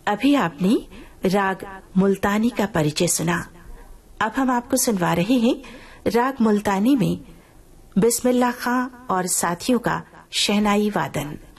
अभी आपने राग मुल्तानी का परिचय सुना। अब हम आपको सुनवा रहे हैं राग मुल्तानी में बिस्मिल्लाह खां और साथियों का शहनाई वादन।